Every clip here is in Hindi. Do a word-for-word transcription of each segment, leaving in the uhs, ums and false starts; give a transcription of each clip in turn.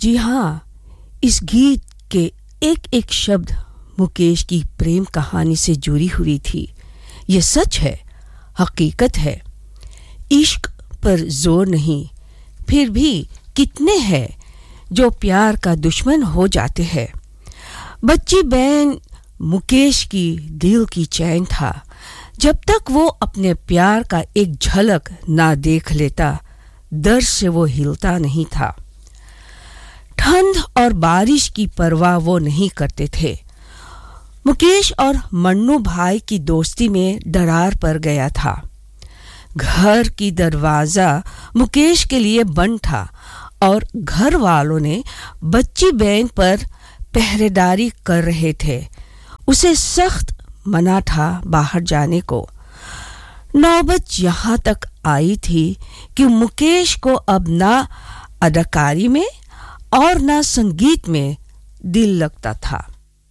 जी हाँ, इस गीत के एक-एक शब्द मुकेश की प्रेम कहानी से जुड़ी हुई थी। ये सच है, हकीकत है। इश्क पर जोर नहीं, फिर भी कितने हैं जो प्यार का दुश्मन हो जाते हैं। बच्ची बहन मुकेश की दिल की चैन था। जब तक वो अपने प्यार का एक झलक ना देख लेता, दर्द से वो हिलता नहीं था। ठंड और बारिश की परवाह वो नहीं करते थे। मुकेश और मन्नू भाई की दोस्ती में दरार पड़ गया था। घर की दरवाज़ा मुकेश के लिए बंद था और घर वालों ने बच्ची बहन पर पहरेदारी कर रहे थे। उसे सख्त मना था बाहर जाने को। नौबत यहाँ तक आई थी कि मुकेश को अब ना अदाकारी में और ना संगीत में दिल लगता था।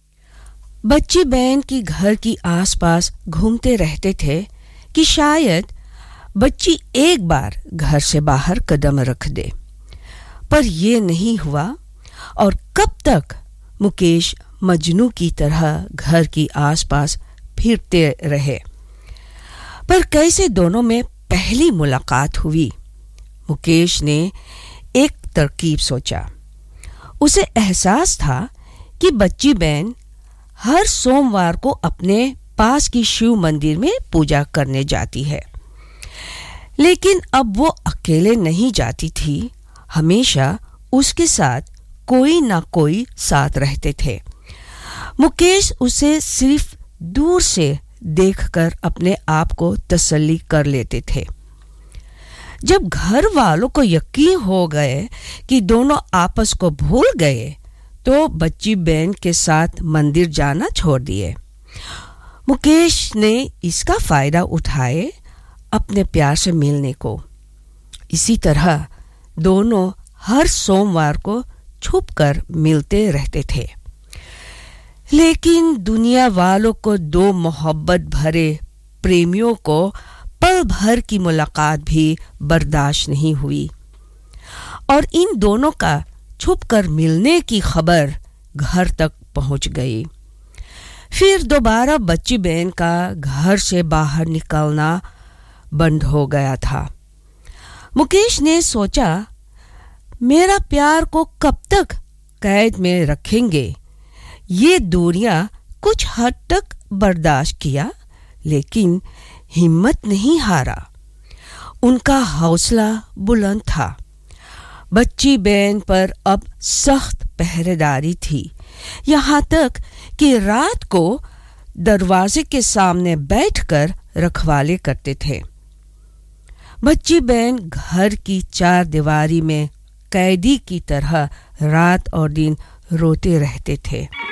बच्ची बहन की घर की आसपास घूमते रहते थे कि शायद बच्ची एक बार घर से बाहर कदम रख दे, पर ये नहीं हुआ। और कब तक मुकेश मजनू की तरह घर की आसपास फिरते रहे। पर कैसे दोनों में पहली मुलाकात हुई। मुकेश ने एक तरकीब सोचा। उसे एहसास था कि बच्ची बहन हर सोमवार को अपने पास की शिव मंदिर में पूजा करने जाती है, लेकिन अब वो अकेले नहीं जाती थी। हमेशा उसके साथ कोई ना कोई साथ रहते थे। मुकेश उसे सिर्फ दूर से देखकर अपने आप को तसल्ली कर लेते थे। जब घर वालों को यकीन हो गए कि दोनों आपस को भूल गए, तो बच्ची बहन के साथ मंदिर जाना छोड़ दिए। मुकेश ने इसका फायदा उठाए अपने प्यार से मिलने को। इसी तरह दोनों हर सोमवार को छुपकर मिलते रहते थे। लेकिन दुनिया वालों को दो मोहब्बत भरे प्रेमियों को पल भर की मुलाकात भी बर्दाश्त नहीं हुई और इन दोनों का छुपकर मिलने की खबर घर तक पहुंच गई। फिर दोबारा बच्ची बहन का घर से बाहर निकलना बंद हो गया था। मुकेश ने सोचा, मेरा प्यार को कब तक कैद में रखेंगे। ये दूरियां कुछ हद तक बर्दाश्त किया, लेकिन हिम्मत नहीं हारा। उनका हौसला बुलंद था। बच्ची बहन पर अब सख्त पहरेदारी थी, यहाँ तक कि रात को दरवाजे के सामने बैठकर रखवाले करते थे। बच्ची बहन घर की चार दीवारी में कैदी की तरह रात और दिन रोते रहते थे।